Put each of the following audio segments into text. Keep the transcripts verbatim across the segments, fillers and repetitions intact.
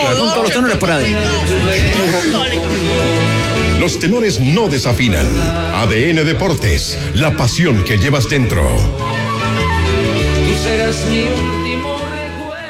junto a los tenores por A D N. Los tenores no desafinan. A D N Deportes, la pasión que llevas dentro. Tú serás mi último recuerdo.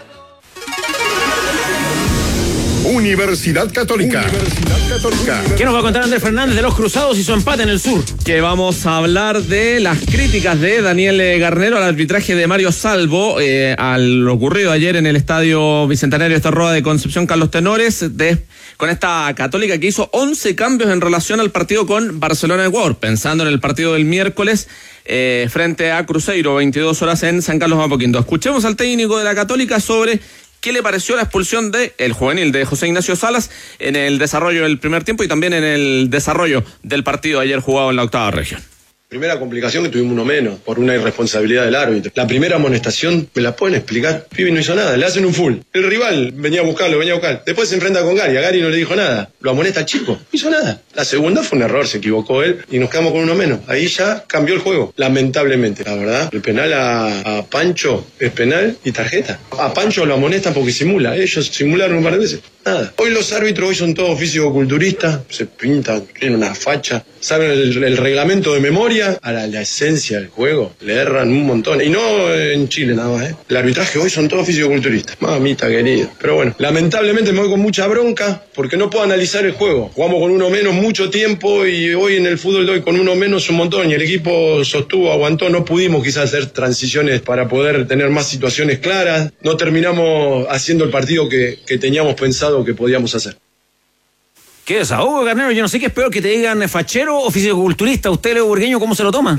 Universidad Católica. Universidad Católica. ¿Qué nos va a contar Andrés Fernández de los Cruzados y su empate en el sur? Que vamos a hablar de las críticas de Daniel Garnero al arbitraje de Mario Salvo, eh, al ocurrido ayer en el Estadio Bicentenario Estarroa de Concepción Carlos Tenores, de, con esta Católica que hizo once cambios en relación al partido con Barcelona de Ecuador, pensando en el partido del miércoles eh, frente a Cruzeiro, veintidós horas en San Carlos Apoquindo. Escuchemos al técnico de la Católica sobre qué le pareció la expulsión de el juvenil de José Ignacio Salas en el desarrollo del primer tiempo y también en el desarrollo del partido ayer jugado en la octava región. Primera complicación que tuvimos uno menos, por una irresponsabilidad del árbitro. La primera amonestación, ¿me la pueden explicar? Pibi no hizo nada, le hacen un full. El rival venía a buscarlo, venía a buscar. Después se enfrenta con Gary, a Gary no le dijo nada. Lo amonesta al chico, no hizo nada. La segunda fue un error, se equivocó él y nos quedamos con uno menos. Ahí ya cambió el juego, lamentablemente. La verdad, el penal a, a Pancho es penal y tarjeta. A Pancho lo amonestan porque simula, ellos simularon un par de veces. Nada. Hoy los árbitros hoy son todos físico-culturistas, se pintan, tienen una facha, saben el, el reglamento de memoria, a la, la esencia del juego, le erran un montón. Y no en Chile nada más, ¿eh? El arbitraje hoy son todos físico-culturistas. Mamita querida. Pero bueno, lamentablemente me voy con mucha bronca porque no puedo analizar el juego. Jugamos con uno menos mucho tiempo y hoy en el fútbol de hoy con uno menos un montón y el equipo sostuvo, aguantó, no pudimos quizás hacer transiciones para poder tener más situaciones claras. No terminamos haciendo el partido que, que teníamos pensado que podíamos hacer. ¿Qué desahogo, Garnero? Yo no sé qué es peor, que te digan fachero o fisicoculturista. ¿Usted, Leo Burgueño, cómo se lo toma?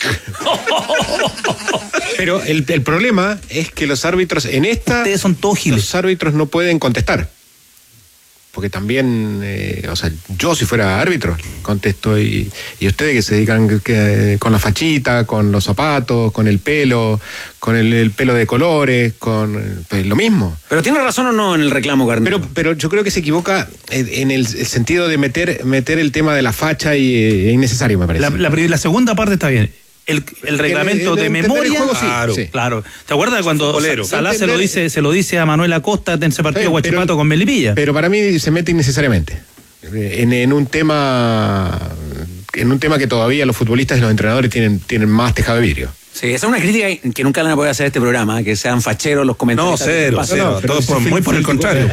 Pero el, el problema es que los árbitros en esta... Ustedes son todos giles. Los árbitros no pueden contestar. Porque también, eh, o sea, yo si fuera árbitro, contesto y, y ustedes que se dedican que, con la fachita, con los zapatos, con el pelo, con el, el pelo de colores, con pues, lo mismo. Pero tiene razón o no en el reclamo, Garnero. Pero, pero yo creo que se equivoca en, en el, el sentido de meter, meter el tema de la facha y es innecesario, me parece. La, la, la segunda parte está bien. El, el reglamento el, el, el, de memoria, juego, sí, claro, sí. claro. ¿Te acuerdas cuando Futbolero. Salá se lo dice, se lo dice a Manuel Acosta en ese partido sí, Guachipato pero, con Melipilla? Pero para mí se mete innecesariamente en, en un tema, en un tema que todavía los futbolistas y los entrenadores tienen, tienen más tejado de vidrio. Sí, esa es una crítica que nunca le van a poder hacer a este programa, que sean facheros los comentarios. No, cero, cero, todo por, muy por el contrario.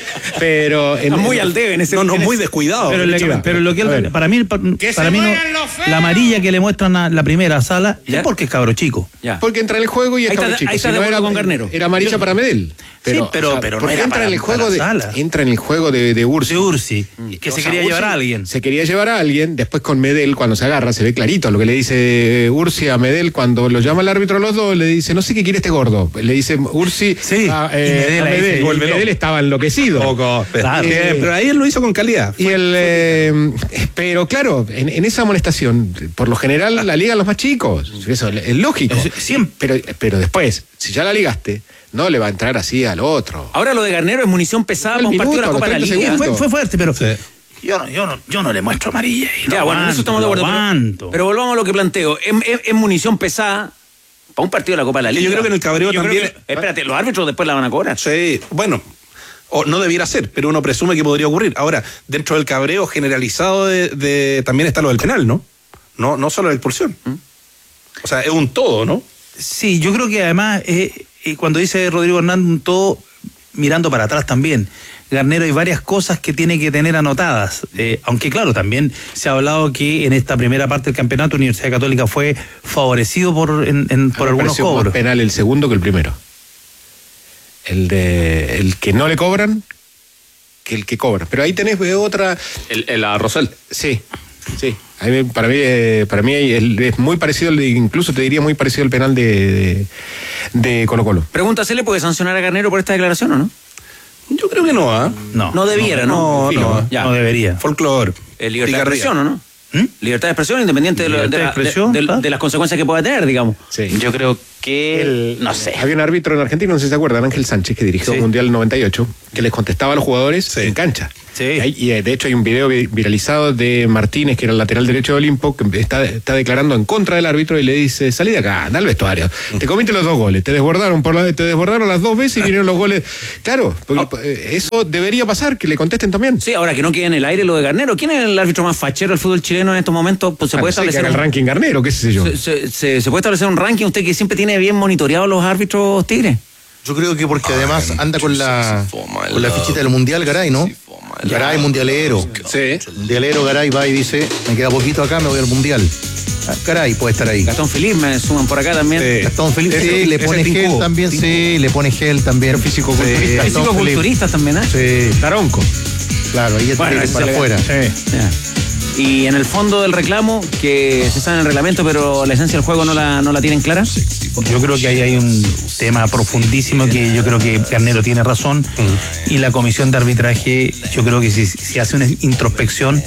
Pero en, muy al debe en ese No, no, en muy ese, descuidado. Pero, le, pero lo que él, para mí, para, para mí no, la amarilla que le muestran a la primera Sala es porque es cabro chico. Ya. Porque entra en el juego y es cabro chico. Ahí está si de no era con Garnero. Era amarilla para Medel. Pero, sí, pero, o sea, pero no era entra para, en el juego para de Sala. Entra en el juego de, de Ursi. De Ursi, mm. que o se sea, quería Ursi llevar a alguien. Se quería llevar a alguien, después con Medel, cuando se agarra, se ve clarito lo que le dice Ursi a Medel cuando lo llama el árbitro a los dos, le dice, no sé qué quiere este gordo. Le dice Ursi sí, a, eh, y Medel, a Medel, y Medel estaba enloquecido. Poco, pero, claro, eh, pero ahí él lo hizo con calidad. Y el, eh, pero claro, en, en esa amonestación, por lo general la ligan los más chicos. Eso es lógico. Siempre. Pero, pero después, si ya la ligaste, no le va a entrar así al otro. Ahora lo de Garnero es munición pesada para un partido de la Copa de la Liga. Fue, fue fuerte, pero sí. yo, no, yo, no, yo no le muestro amarilla. Y ya, bueno, en eso estamos de acuerdo. Pero, pero volvamos a lo que planteo. Es, es, es munición pesada para un partido de la Copa de la Liga. Yo creo que en el cabreo yo también... Que, espérate, los árbitros después la van a cobrar. Sí, bueno... O no debiera ser, pero uno presume que podría ocurrir. Ahora, dentro del cabreo generalizado de, de también está lo del penal, ¿no? No, no solo la expulsión. ¿Mm? O sea, es un todo, ¿no? Sí, yo creo que además, eh, eh, cuando dice Rodrigo Hernández, un todo mirando para atrás también. Garnero, hay varias cosas que tiene que tener anotadas. Eh, aunque claro, también se ha hablado que en esta primera parte del campeonato Universidad Católica fue favorecido por, en, en, por algunos cobros. Más penal el segundo que el primero. El de el que no le cobran que el que cobra. Pero ahí tenés otra. El, el a Rosell. Sí, sí. Ahí, para mí, eh, para mí es muy parecido, incluso te diría muy parecido al penal de, de, de Colo Colo. Pregunta, ¿se le puede sancionar a Garnero por esta declaración o no? Yo creo que no, ¿ah? ¿eh? No. No debiera, ¿no? No, no, ya. no debería. Folclore. Eh, libertad de expresión, ¿o no? ¿Mm? Libertad de expresión independiente de, lo, de, de, la, expresión, de, de, de las consecuencias que pueda tener, digamos. Sí. Yo creo que, El- no sé. Había un árbitro en Argentina, no sé si se acuerdan, Ángel Sánchez, que dirigió Sí. el Mundial noventa y ocho, que les contestaba a los jugadores Sí. en cancha. Sí. Y, hay- y, eh, de hecho hay un video vi- viralizado de Martínez, que era el lateral derecho de Olimpo, que está, está declarando en contra del árbitro y le dice: salí de acá, anda al vestuario. Te comiste los dos goles, te desbordaron por la, te desbordaron las dos veces y vinieron los goles. Claro, porque, eh, eso debería pasar, que le contesten también. Sí, ahora que no quede en el aire lo de Garnero. ¿Quién es el árbitro más fachero del fútbol chileno en estos momentos? Pues se Ah, puede no sé, que establecer haga el un, ranking Garnero, qué sé yo. se, se- se- se puede establecer un ranking, usted que siempre tiene bien monitoreados los árbitros Tigres. Yo creo que porque además anda con la con la fichita del Mundial, Garay, ¿no? Garay mundialero. Sí. Mundialero, Garay va y dice, me queda poquito acá, me voy al Mundial. Ah, Garay puede estar ahí. Gastón Feliz me suman por acá también. Sí. Gastón Felipe, Ese- sí, le ese pone Tincubo. gel también, sí, le pone gel también. físico-culturista. Sí, Gastón Felipe. Físico-culturistas también, ¿eh? Sí, Taronco. claro, ahí ya Bueno, tiene que ir ese para le- afuera. Ya. Y en el fondo del reclamo, que se sabe en el reglamento, pero la esencia del juego no la, no la tienen clara. Yo creo que ahí hay un tema profundísimo que yo creo que Garnero tiene razón y la comisión de arbitraje, yo creo que si, si hace una introspección,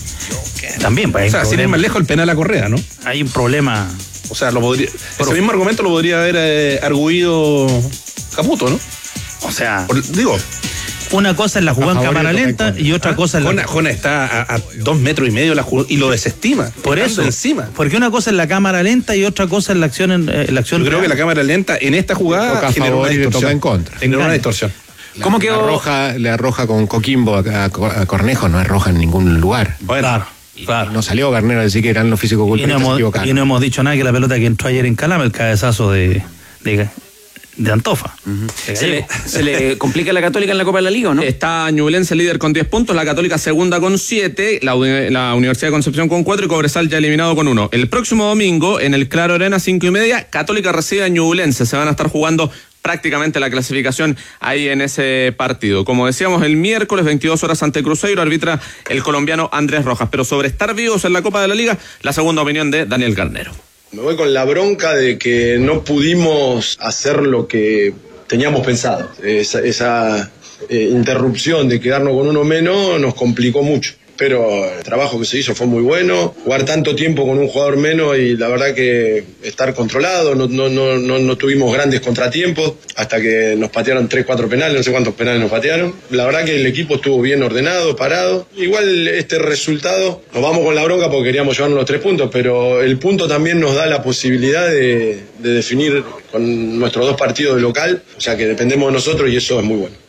también pues, hay, O sea, un sin ir problema, más lejos, el penal a Correa, ¿no? hay un problema. O sea, lo podría, ese mismo argumento lo podría haber eh, arguido Caputo, ¿no? O sea, Por- digo, una cosa es la jugada en A favor y cámara otra en lenta contra. y otra cosa es la... Jona, Jona está a, a dos metros y medio la jugó y lo desestima. Por estando eso, encima. porque una cosa es la cámara lenta y otra cosa es la acción en eh, la acción Yo creo que real. la cámara lenta en esta Toca jugada a generó favor una y le distorsión. toca en contra. Generó una Engaño. distorsión. ¿Cómo Le quedó? arroja, le arroja con Coquimbo a, a- a Cornejo, no es roja en ningún lugar. Bueno, Claro, claro. No salió Garnero a decir que eran los Y no, físico-culturistas hemos, equivocados. y no hemos dicho nada que la pelota que entró ayer en Calama, el cabezazo de, de, de Antofa. De Se le, Gallego. se le complica a la Católica en la Copa de la Liga, ¿o no? Está Ñublense líder con diez puntos, la Católica segunda con siete, la, uni- la Universidad de Concepción con cuatro y Cobresal ya eliminado con uno. El próximo domingo, en el Claro Arena, cinco y media, Católica recibe a Ñublense. Se van a estar jugando prácticamente la clasificación ahí en ese partido. Como decíamos, el miércoles, veintidós horas ante Cruzeiro, arbitra el colombiano Andrés Rojas. Pero sobre estar vivos en la Copa de la Liga, la segunda opinión de Daniel Garnero. Me voy con la bronca de que no pudimos hacer lo que teníamos pensado. Esa, esa eh, interrupción de quedarnos con uno menos nos complicó mucho. Pero el trabajo que se hizo fue muy bueno. Jugar tanto tiempo con un jugador menos y la verdad que estar controlado, no, no, no, no, no tuvimos grandes contratiempos hasta que nos patearon tres, cuatro penales, no sé cuántos penales nos patearon. La verdad que el equipo estuvo bien ordenado, parado. Igual este resultado, nos vamos con la bronca porque queríamos llevarnos los tres puntos, pero el punto también nos da la posibilidad de, de definir con nuestros dos partidos de local, o sea que dependemos de nosotros y eso es muy bueno.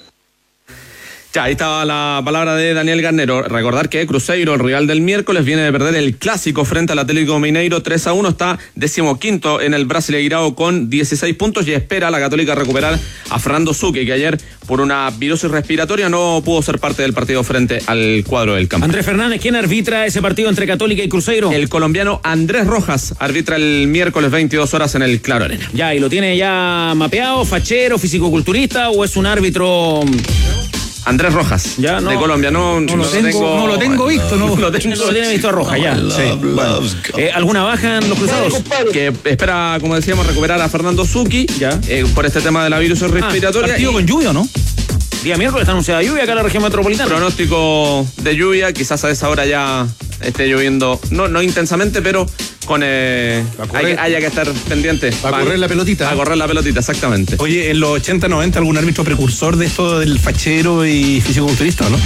Ya, ahí estaba la palabra de Daniel Garnero. Recordar que Cruzeiro, el rival del miércoles, viene de perder el clásico frente al Atlético Mineiro tres a uno. Está decimoquinto en el Brasileirao con dieciséis puntos y espera a la Católica recuperar a Fernando Zucchi, que ayer por una virosis respiratoria no pudo ser parte del partido frente al cuadro del campo. Andrés Fernández, ¿quién arbitra ese partido entre Católica y Cruzeiro? El colombiano Andrés Rojas arbitra el miércoles veintidós horas en el Claro Arena. Ya, ¿y lo tiene ya mapeado, fachero, fisicoculturista o es un árbitro? Andrés Rojas, Ya, no. de Colombia. No, No lo tengo- no lo tengo visto, no. lo tengo. No lo tiene visto a Roja, ya. Sí. Bueno. Eh, ¿Alguna baja en los cruzados? Que espera, como decíamos, recuperar a Fernando Zucchi, Ya. eh, por este tema de la virus respiratoria. Partido y con lluvia, ¿no? Día miércoles está anunciada lluvia acá en la región metropolitana. pronóstico de lluvia, quizás a esa hora ya esté lloviendo, no, no intensamente, pero con eh, Va a correr. hay, haya que estar pendiente. Va a correr la pelotita. Va a correr la pelotita, exactamente. Oye, en los ochenta, noventa, ¿algún árbitro precursor de esto del fachero y fisicoculturista, o no?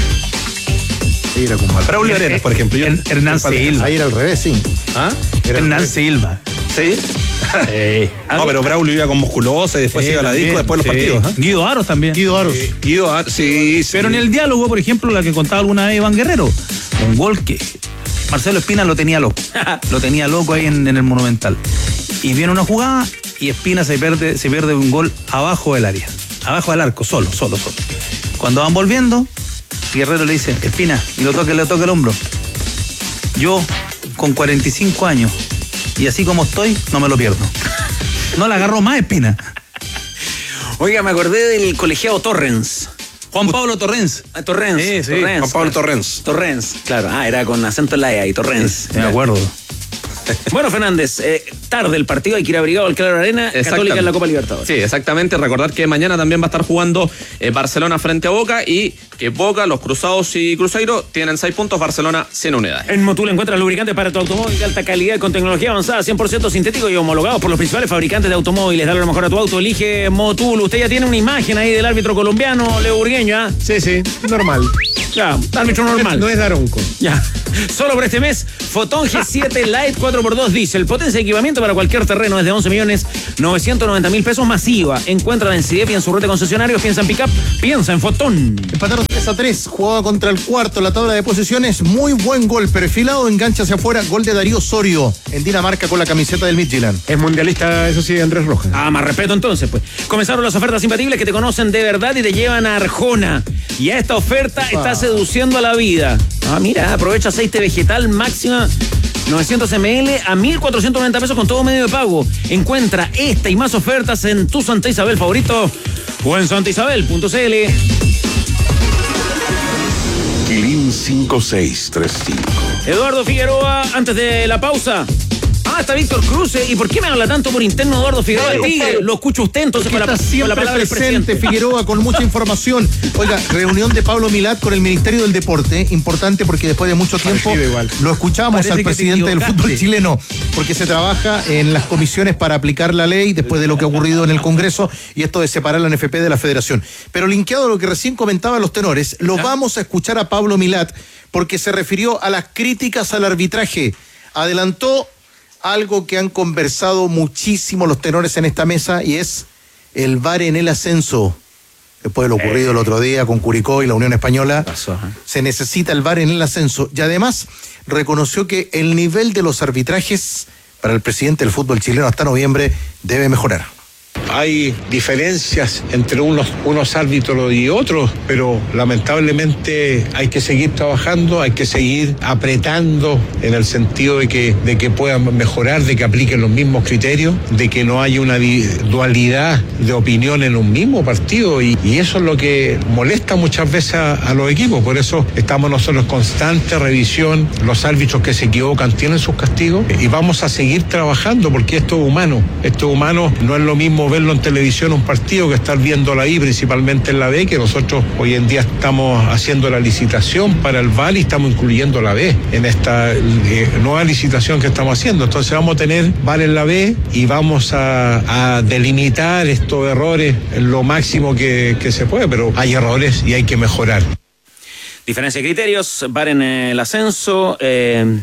Sí, era como al- Raúl Arenas, por ejemplo. Yo- Her- Hernán Silva. Ahí era al revés, sí. ¿Ah? Era al Hernán revés. Silva. Sí. No, pero Braulio iba con musculosa y después Sí, iba a la disco también, después de los sí. partidos. ¿ah? Guido Aros también. Guido Aros. Guido Ar- sí, sí. Pero en el diálogo, por ejemplo, la que contaba alguna vez Iván Guerrero, un gol que Marcelo Espina lo tenía loco. Lo tenía loco ahí en, en el Monumental. Y viene una jugada y Espina se pierde, se pierde un gol abajo del área. Abajo del arco, solo, solo, solo. Cuando van volviendo, Guerrero le dice, Espina, y lo toca, le toca el hombro. Yo, con cuarenta y cinco años, y así como estoy, no me lo pierdo. No la agarró más Espina. Oiga, me acordé del colegiado Torrens. Juan Pablo Torrens. Ah, Torrens. Sí, sí, Torrens. Juan Pablo Torrens. Torrens, claro. Ah, era con acento en la E ahí, Torrens. Me acuerdo. Bueno, Fernández, eh, tarde el partido, hay que ir abrigado al Claro Arena, Católica en la Copa Libertadores. Sí, exactamente. Recordar que mañana también va a estar jugando eh, Barcelona frente a Boca y que Boca, los Cruzados y Cruzeiro tienen seis puntos, Barcelona cien unidades. En Motul encuentras lubricantes para tu automóvil de alta calidad con tecnología avanzada, cien por ciento sintético y homologados por los principales fabricantes de automóviles. Dale lo mejor a tu auto, elige Motul. Usted ya tiene una imagen ahí del árbitro colombiano, Leo Burgueño, ¿ah? Sí, sí, normal. Ya, árbitro normal. No es Daronco. Ya. Solo por este mes, Fotón G siete Lite cuatro por dos Diesel. Potencia de equipamiento para cualquier terreno desde once millones novecientos noventa mil pesos masiva. Encuentra en C I D E P y en su red de concesionarios. Piensa en pick-up, piensa en Fotón. Empataron tres a tres, jugaba contra el cuarto, la tabla de posiciones, muy buen gol, perfilado, engancha hacia afuera, gol de Darío Osorio en Dinamarca con la camiseta del Midtjylland. Es mundialista, eso sí, Andrés Rojas. Ah, más respeto entonces, pues. Comenzaron las ofertas imbatibles que te conocen de verdad y te llevan a Arjona. Y a esta oferta Opa. está seduciendo a la vida. Ah, mira, aprovecha aceite vegetal máxima novecientos mililitros a mil cuatrocientos noventa pesos con todo medio de pago. Encuentra esta y más ofertas en tu Santa Isabel favorito o en santa isabel punto c l. Quilín cinco seis tres cinco. Eduardo Figueroa, antes de la pausa. Ah, está Víctor Cruce. ¿Y por qué me habla tanto por interno Eduardo Figueroa? Claro. Tigre, lo escucho usted entonces con la, Está con siempre la palabra del presente presidente. Figueroa con mucha información. Oiga, reunión de Pablo Milat con el Ministerio del Deporte, importante porque después de mucho tiempo igual. lo escuchamos Parece al que te presidente del equivocaste. fútbol chileno, porque se trabaja en las comisiones para aplicar la ley después de lo que ha ocurrido en el Congreso y esto de separar la N F P de la Federación. Pero linkeado a lo que recién comentaban los tenores, lo vamos a escuchar a Pablo Milat porque se refirió a las críticas al arbitraje. Adelantó algo que han conversado muchísimo los tenores en esta mesa y es el V A R en el ascenso. Después de lo ocurrido el otro día con Curicó y la Unión Española, Pasó, ¿eh? se necesita el V A R en el ascenso. Y además reconoció que el nivel de los arbitrajes para el presidente del fútbol chileno hasta noviembre debe mejorar. Hay diferencias entre unos, unos árbitros y otros, pero lamentablemente hay que seguir trabajando, hay que seguir apretando en el sentido de que, de que puedan mejorar, de que apliquen los mismos criterios, de que no haya una di- dualidad de opinión en un mismo partido y, y eso es lo que molesta muchas veces a, a los equipos. Por eso estamos nosotros en constante revisión, los árbitros que se equivocan tienen sus castigos y vamos a seguir trabajando porque esto es humano, esto es humano, no es lo mismo verlo en televisión un partido que estar viéndolo ahí, principalmente en la B, que nosotros hoy en día estamos haciendo la licitación para el V A R y estamos incluyendo la B en esta eh, nueva licitación que estamos haciendo. Entonces vamos a tener V A R en la B y vamos a, a delimitar estos errores en lo máximo que, que se puede, pero hay errores y hay que mejorar. Diferencia de criterios, V A R en el ascenso eh,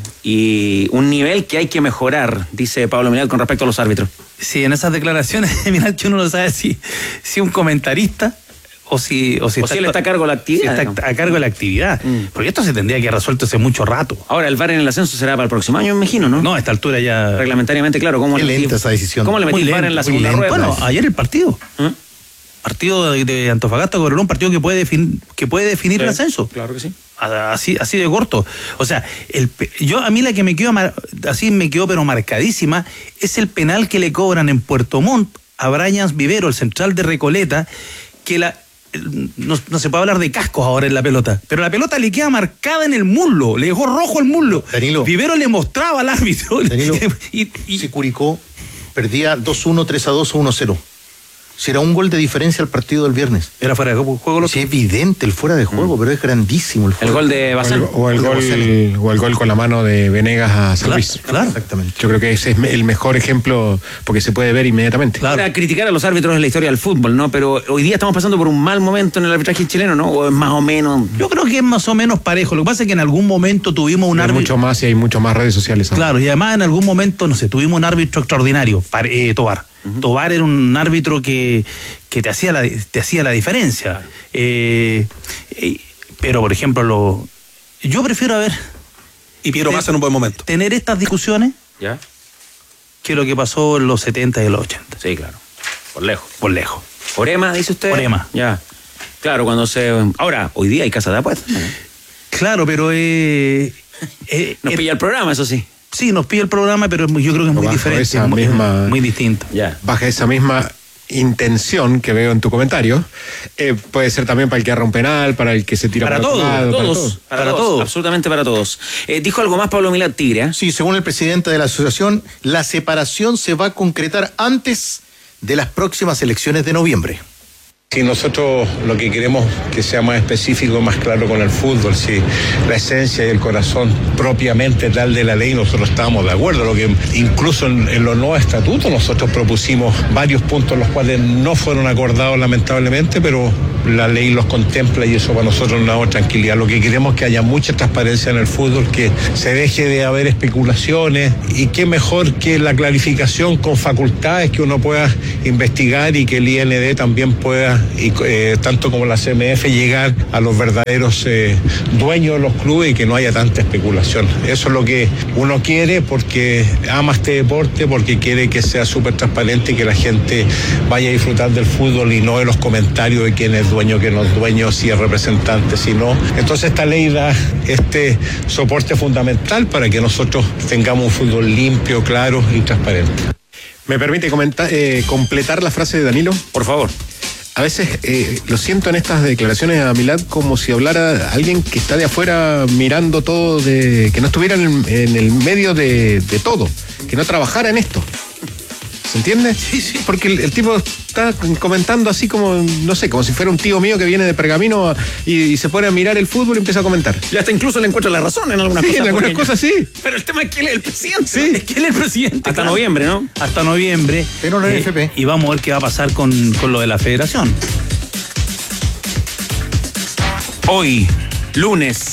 y un nivel que hay que mejorar, dice Pablo Milat con respecto a los árbitros. Sí, en esas declaraciones, mirad que uno no sabe si, si un comentarista o si, o si, O si él está a cargo de la actividad, si está digamos. a cargo de la actividad. Mm. Porque esto se tendría que haber resuelto hace mucho rato. Ahora, el V A R en el ascenso será para el próximo año, me imagino, ¿no? No, a esta altura ya. Reglamentariamente, claro. ¿Cómo Qué le metí- lenta esa decisión. ¿Cómo le metí Muy el V A R en la lento, muy segunda lento. rueda? Bueno, ayer el partido. ¿Eh? Partido de, de Antofagasta Cobreloa, un partido que puede, defin- que puede definir el ascenso. Claro que sí. Así, así de corto. O sea, el, pe- yo a mí la que me quedó mar- así me quedó pero marcadísima es el penal que le cobran en Puerto Montt a Brian Vivero, el central de Recoleta, que la no, no se puede hablar de cascos ahora en la pelota, pero la pelota le queda marcada en el muslo, le dejó rojo el muslo. Danilo. Vivero le mostraba al árbitro. Danilo, y, y- si Curicó perdía dos uno, tres a dos o uno cero. Si era un gol de diferencia al partido del viernes. era fuera de juego. Lo Sí, es evidente el fuera de juego, pero es grandísimo el fuera. El gol de O el, Bazán. o el Gol de gol, Bocel. o el gol con la mano de Venegas a San Claro, Luis. claro. Exactamente. Yo creo que ese es el mejor ejemplo porque se puede ver inmediatamente. Claro. Ahora, criticar a los árbitros en la historia del fútbol, ¿no? Pero hoy día estamos pasando por un mal momento en el arbitraje chileno, ¿no? O es más o menos. Yo creo que es más o menos parejo. Lo que pasa es que en algún momento tuvimos un Hay árbitro. mucho más y hay mucho más redes sociales. ahora. Claro, y además en algún momento, no sé, tuvimos un árbitro extraordinario, Par- eh, Tobar. Tobar era un árbitro que, que te hacía la, te hacía la diferencia. Eh, eh, pero, por ejemplo, lo, yo prefiero a ver Y Piero Massa en un buen momento. tener estas discusiones ¿Ya? que lo que pasó en los setenta y en los ochenta. Sí, claro. Por lejos. Por lejos. Orema, dice usted. Orema. Ya. Claro, cuando se. Ahora, hoy día hay casa de apuestas. ¿no? Claro, pero eh, eh, Nos eh, pilla el programa, eso sí. sí, nos pide el programa, pero es muy- yo creo que es muy Bajo diferente, esa es muy, misma- muy distinto. Ya. Baja esa misma intención que veo en tu comentario, eh, puede ser también para el que agarra un penal, para el que se tira para, para todo, lado, todos, para todos, para, para todos, todos. absolutamente para todos. Eh, dijo algo más Pablo Milad Tigre, ¿eh? Sí, según el presidente de la asociación, la separación se va a concretar antes de las próximas elecciones de noviembre. Si nosotros lo que queremos que sea más específico, más claro con el fútbol, si la esencia y el corazón propiamente tal de la ley, nosotros estábamos de acuerdo, lo que incluso en, en los nuevos estatutos nosotros propusimos varios puntos los cuales no fueron acordados lamentablemente, pero la ley los contempla y eso para nosotros nos da tranquilidad. Lo que queremos es que haya mucha transparencia en el fútbol, que se deje de haber especulaciones y qué mejor que la clarificación con facultades que uno pueda investigar y que el I N D también pueda, y eh, tanto como la C M F, llegar a los verdaderos eh, dueños de los clubes y que no haya tanta especulación. Eso es lo que uno quiere porque ama este deporte, porque quiere que sea súper transparente y que la gente vaya a disfrutar del fútbol y no de los comentarios de quién es dueño, quién no es dueño, si es representante, si no. Entonces esta ley da este soporte fundamental para que nosotros tengamos un fútbol limpio, claro y transparente. ¿Me permite comentar, eh, completar la frase de Danilo? Por favor. A veces eh, lo siento en estas declaraciones a Milad como si hablara alguien que está de afuera mirando todo, de que no estuviera en, en el medio de, de todo, que no trabajara en esto. ¿Se entiende? Sí, sí. Porque el, el tipo está comentando así como, no sé, como si fuera un tío mío que viene de Pergamino a, y, y se pone a mirar el fútbol y empieza a comentar. Y hasta incluso le encuentra la razón en algunas sí, cosas. en algunas pequeñas. cosas sí. Pero el tema es que él es el presidente. Sí, es que él es el presidente. Hasta claro. noviembre, ¿no? Hasta noviembre. Pero la N F P. Y vamos a ver qué va a pasar con, con lo de la federación. Hoy, lunes,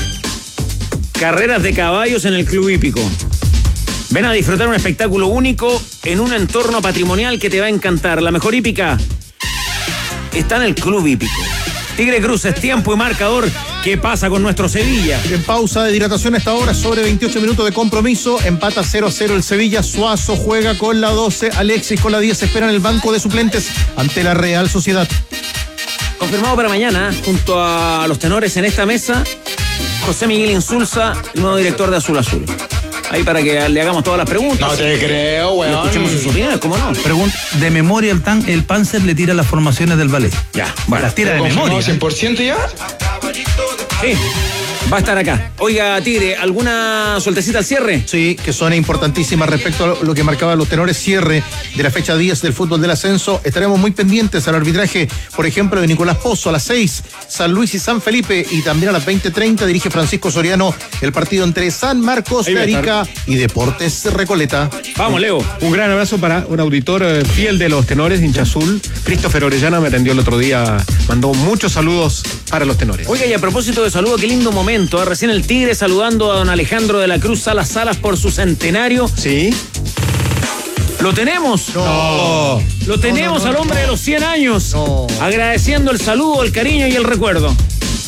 carreras de caballos en el Club Hípico. Ven a disfrutar un espectáculo único en un entorno patrimonial que te va a encantar. La mejor hípica está en el Club Hípico. Tigre Cruces, tiempo y marcador. ¿Qué pasa con nuestro Sevilla? En pausa de hidratación a esta hora, sobre veintiocho minutos de compromiso, empata cero a cero el Sevilla. Suazo juega con la doce, Alexis con la diez, espera en el banco de suplentes ante la Real Sociedad. Confirmado para mañana, junto a los tenores en esta mesa, José Miguel Insulza, nuevo director de Azul Azul. Ahí para que le hagamos todas las preguntas. No te creo, weón. Y escuchemos sus opiniones, ¿cómo no? Pregunta, de memoria el, tan, el Panzer le tira las formaciones del ballet. Ya, bueno. Las tira de memoria. cien por ciento ya? Sí, va a estar acá. Oiga, Tigre, ¿alguna sueltecita al cierre? Sí, que son importantísimas respecto a lo que marcaban los tenores. Cierre de la fecha diez del fútbol del ascenso. Estaremos muy pendientes al arbitraje, por ejemplo, de Nicolás Pozo a las seis, San Luis y San Felipe, y también a las veinte treinta dirige Francisco Soriano el partido entre San Marcos de Arica y Deportes Recoleta. Vamos, Leo. Un gran abrazo para un auditor eh, fiel de los tenores, hincha azul. Christopher Orellana me atendió el otro día, mandó muchos saludos para los tenores. Oiga, y a propósito de saludo, qué lindo momento. ¿eh? Recién el Tigre saludando a don Alejandro de la Cruz Salas Salas por su centenario. Sí. ¿Lo tenemos? No. Lo tenemos no, no, al hombre no. de los cien años. No. Agradeciendo el saludo, el cariño y el recuerdo.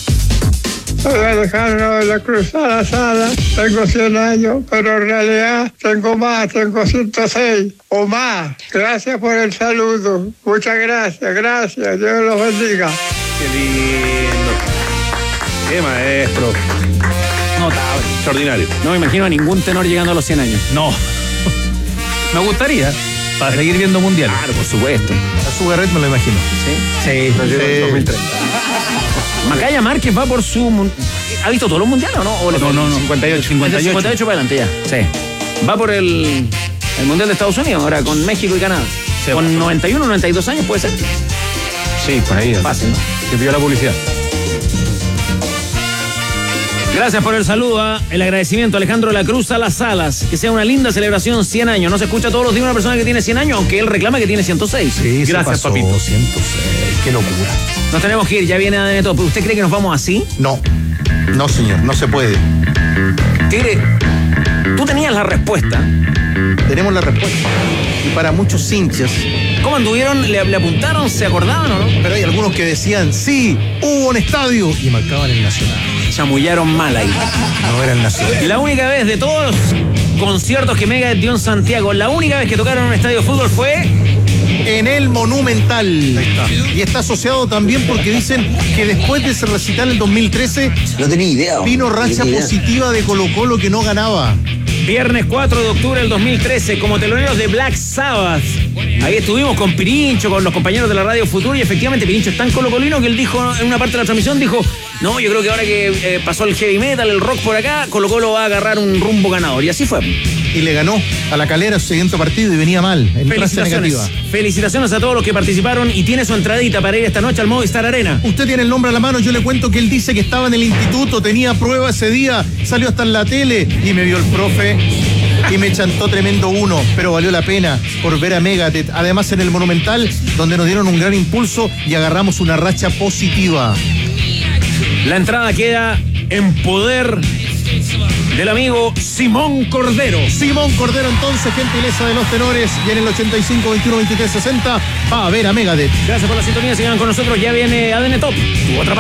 Soy Alejandro de la Cruz Salas Salas, tengo cien años, pero en realidad tengo más, tengo ciento seis o más. Gracias por el saludo, muchas gracias, gracias, Dios los bendiga. Qué lindo. Qué maestro. Notable. Extraordinario. No me imagino a ningún tenor llegando a los cien años. No. Me gustaría, para seguir viendo mundial. Claro, por supuesto. A su Garret me lo imagino. Sí. Sí. Nos llegó en dos mil tres. Macaya Márquez va por su... mun- ¿Ha visto todos los mundiales o no? ¿O le No, no, no. cincuenta y ocho. cincuenta y ocho. cincuenta y ocho para adelante ya. Sí. Va por el, el mundial de Estados Unidos, ahora con México y Canadá. Sí, con por favor. noventa y uno, noventa y dos años, ¿puede ser? Sí, por ahí. Fácil, ¿no? Que pidió la publicidad. Gracias por el saludo, ¿eh? El agradecimiento a Alejandro de la Cruz a las Salas. Que sea una linda celebración, cien años. No se escucha todos los días una persona que tiene cien años, aunque él reclama que tiene ciento seis. Sí, se Gracias, pasó, papito. ciento seis, qué locura. Nos tenemos que ir, ya viene A D N Top. ¿Usted cree que nos vamos así? No, no señor, no se puede. Tigre, tú tenías la respuesta. Tenemos la respuesta. Y para muchos hinchas, ¿Cómo anduvieron? ¿Le, le apuntaron? ¿Se acordaban o no? pero hay algunos que decían, sí, hubo un estadio, y marcaban el Nacional. Chamullaron mal ahí. No era el Nacional. La única vez de todos los conciertos que Megadeth dio en Santiago, la única vez que tocaron en un estadio de fútbol fue... En el Monumental. Y está asociado también porque dicen que después de ese recital en dos mil trece No tenía idea. vino no racha tenía idea. positiva de Colo Colo que no ganaba. Viernes cuatro de octubre del dos mil trece, como teloneros de Black Sabbath. Ahí estuvimos con Pirincho, con los compañeros de la Radio Futuro, y efectivamente Pirincho es tan colocolino que él dijo en una parte de la transmisión, dijo, no, yo creo que ahora que eh, pasó el heavy metal, el rock por acá, Colo Colo va a agarrar un rumbo ganador. Y así fue. Y le ganó a la Calera su siguiente partido y venía mal, en racha negativa. Felicitaciones a todos los que participaron y tiene su entradita para ir esta noche al Movistar Arena. Usted tiene el nombre a la mano, yo le cuento que él dice que estaba en el instituto, tenía prueba ese día, salió hasta en la tele y me vio el profe y me chantó tremendo uno, pero valió la pena por ver a Megadeth, además en el Monumental, donde nos dieron un gran impulso y agarramos una racha positiva. La entrada queda en poder del amigo Simón Cordero. Simón Cordero, entonces, gentileza de los tenores, y en el ochenta y cinco, veintiuno, veintitrés, sesenta va a ver a Megadeth. Gracias por la sintonía, sigan con nosotros, ya viene A D N Top, tu otra